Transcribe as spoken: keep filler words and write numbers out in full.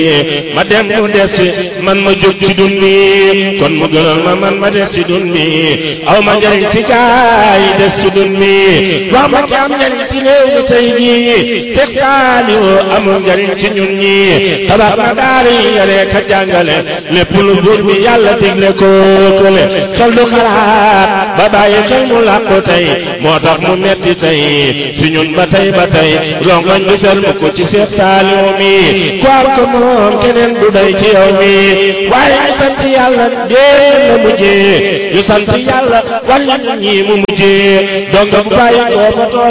ma dem mu des man ma jóg ci dun bi kon mu gënal ma man ma des ci dun bi aw ma njariñ ci gaay des ci dun bi wax ma ci am njariñ ci réew mi tey jii Seex Saaliw amul njariñ ci ñun ñi tabax ma daara yi yare ka jàngale lépp lu buur bi yàlla digle ko kële xel du xalaat ba bàyyi xel mu làqu tey moo tax mu metti tey si ñun ba tey ba tey rongoñ du sel mu ko ci Seex Saaliw mi ku am ko moom keneen du day ci yow mi waaye ay sant yàlla dee la mujjee ñu sant yàlla wàllu ñi mu mujjee donc bu bàyyi ko fa